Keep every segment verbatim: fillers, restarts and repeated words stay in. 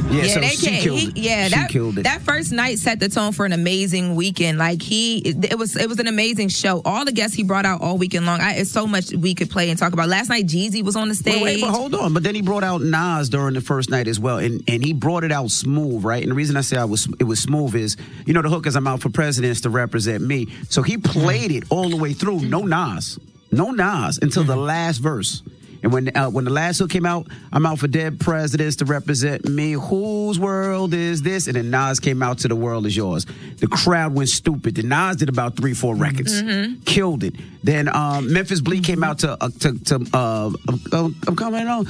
Yeah, yeah so they she can't. killed He, it. yeah, she that killed it. that first night set the tone for an amazing weekend. Like he, it, it was it was an amazing show. All the guests he brought out all weekend long. I, it's so much we could play and talk about. Last night, Jeezy was on the stage. Wait, wait, but hold on. But then he brought out Nas during the first night as well, and and he brought it out smooth, right? And the reason I say I was it was smooth is, you know, the hook is I'm out for presidents to represent me. So he played it all the way through. No Nas, no Nas until the last verse. And when uh, when the last hook came out, I'm out for dead presidents to represent me. Whose world is this? And then Nas came out to The World Is Yours. The crowd went stupid. Then Nas did about three, four records, mm-hmm. killed it. Then um, Memphis Bleek came out to uh, to, to uh, I'm, I'm coming on.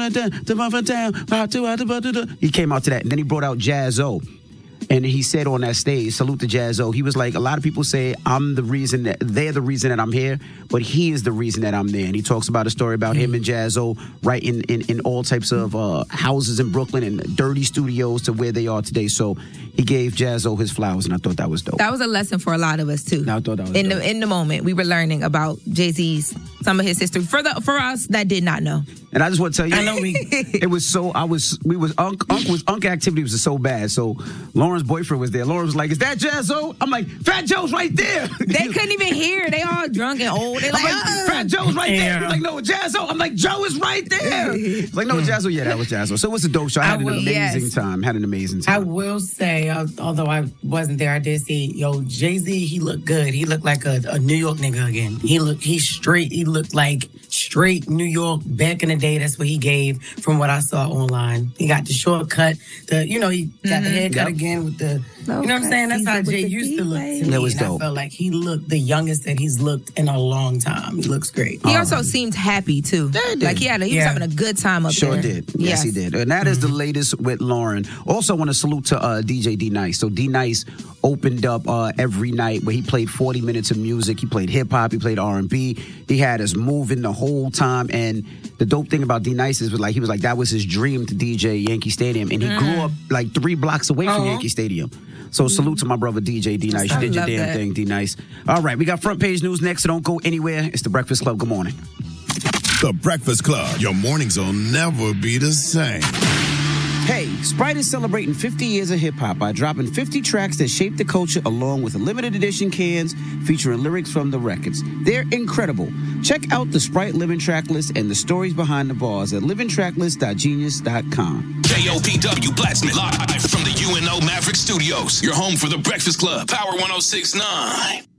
He came out to that, and then he brought out Jaz-O. And he said on that stage, salute to Jaz-O, he was like, a lot of people say I'm the reason that, they're the reason that I'm here, but he is the reason that I'm there. And he talks about a story about him and Jaz-O right in, in, in all types of uh, houses in Brooklyn and dirty studios to where they are today. So he gave Jaz-O his flowers, and I thought that was dope. That was a lesson for a lot of us, too. I thought that was in dope. The, in the moment, we were learning about Jay-Z's, some of his history. For the for us that did not know. And I just want to tell you, I know we, it was so, I was, we was, Unk, Unk was, Unk activity was so bad. So Lauren's boyfriend was there. Lauren was like, is that Jaz-O? I'm like, Fat Joe's right there. They couldn't even hear. They all drunk and old. They like, I'm like, uh. Fat Joe's right there. Yeah. He's like, no, Jaz-O. I'm like, Joe is right there. He's like, no, Jaz-O. Yeah, that was Jaz-O. So it was a dope show. I had I an will- amazing yes. time. Had an amazing I time. will say, uh, although I wasn't there, I did see, yo, Jay-Z, he looked good. He looked like a, a New York nigga again. He looked, he's straight. He looked like straight New York back in the day. That's what he gave from what I saw online. He got the shortcut. The, you know, he got the haircut Yep. again with the, No you know what I'm saying? That's how cuts, Jay with the used to look to D-Way. me. That was and dope. I felt like he looked the youngest that he's looked in a long time. He looks great. He also seemed happy, too. Yeah, he did. Like, he, had a, he Yeah. was having a good time up Sure there. did. Yes, he did. And that is the latest with Lauren. Also want to salute to uh, D J D-Nice. So D-Nice opened up uh, every night where he played forty minutes of music. He played hip-hop. He played R and B. He had us moving the whole time. And the dope thing about D-Nice is was like he was like that was his dream to D J Yankee Stadium. And he Mm. grew up like three blocks away from Uh-huh. Yankee Stadium. So salute to my brother D J D-Nice. You I did your love damn that. thing, D-Nice. All right, we got front page news next, so don't go anywhere. It's The Breakfast Club. Good morning. The Breakfast Club. Your mornings will never be the same. Hey, Sprite is celebrating fifty years of hip-hop by dropping fifty tracks that shaped the culture along with limited edition cans featuring lyrics from the records. They're incredible. Check out the Sprite Living Track List and the stories behind the bars at living track list dot genius dot com. J O P W Blacksmith, live from the U N O Maverick Studios. Your home for The Breakfast Club, Power one oh six point nine.